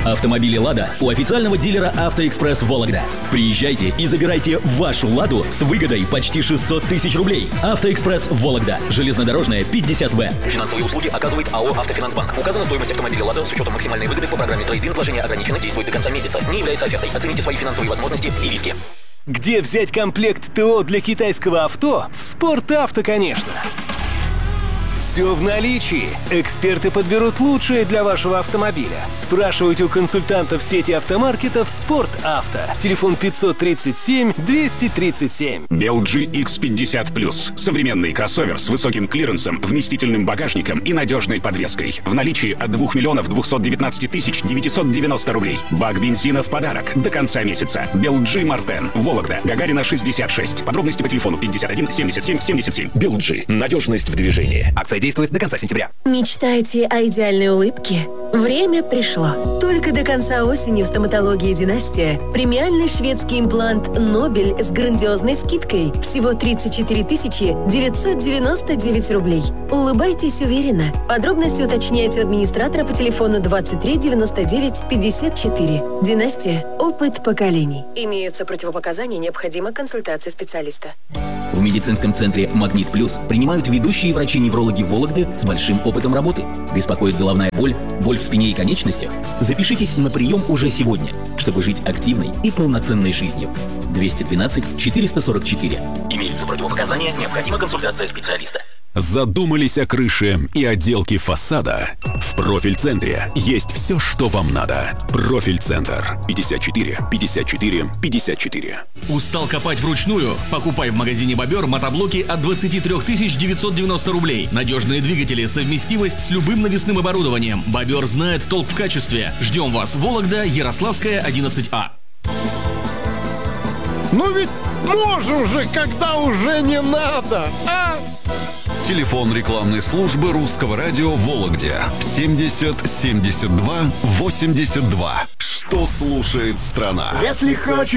Автомобили «Лада» у официального дилера «Автоэкспресс» Вологда. Приезжайте и забирайте вашу «Ладу» с выгодой почти 600 тысяч рублей. «Автоэкспресс» Вологда. Железнодорожная, 50В. Финансовые услуги оказывает АО «Автофинансбанк». Указана стоимость автомобиля «Лада» с учетом максимальной выгоды по программе «Трейд-ин». Вложение ограничено, действует до конца месяца. Не является офертой. Оцените свои финансовые возможности и риски. Где взять комплект ТО для китайского авто? В «Спортавто», конечно. Все в наличии. Эксперты подберут лучшее для вашего автомобиля. Спрашивайте у консультантов сети автомаркетов «Спортавто». Телефон 537-237. BLG X50+. Современный кроссовер с высоким клиренсом, вместительным багажником и надежной подвеской. В наличии от 2 219 990 рублей. Бак бензина в подарок до конца месяца. BLG Мартен. Вологда. Гагарина, 66. Подробности по телефону 51 77 77. BLG. Надежность в движении. Акция действует до конца сентября. Мечтаете о идеальной улыбке? Время пришло. Только до конца осени в стоматологии «Династия» премиальный шведский имплант «Нобель» с грандиозной скидкой. Всего 34 999 рублей. Улыбайтесь уверенно. Подробности уточняйте у администратора по телефону 23 99 54. «Династия» – опыт поколений. Имеются противопоказания, необходима консультация специалиста. В медицинском центре «Магнит Плюс» принимают ведущие врачи-неврологи Вологды с большим опытом работы. Беспокоит головная боль, боль в спине и конечностях? Запишитесь на прием уже сегодня, чтобы жить активной и полноценной жизнью. 212 444. Имеются противопоказания, необходима консультация специалиста. Задумались о крыше и отделке фасада? В Профиль-центре есть все, что вам надо. Профиль-центр. 54 54 54. Устал копать вручную? Покупай в магазине «Бобер» мотоблоки от 23 990 рублей. Надежные двигатели, совместимость с любым навесным оборудованием. «Бобер» знает толк в качестве. Ждем вас. Вологда, Ярославская, 11А. Ну ведь можем же, когда уже не надо, а? Телефон рекламной службы Русского радио в Вологде. 70 72 82. Что слушает страна? Если хочешь